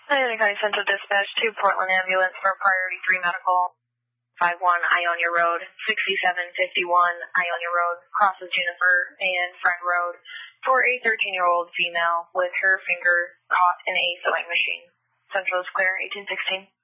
Miami County Central Dispatch to Portland Ambulance for Priority 3 Medical. 51 Ionia Road, 6751 Ionia Road, crosses Juniper and Friend Road for a 13-year-old female with her finger caught in a sewing machine. Central is clear, 1816.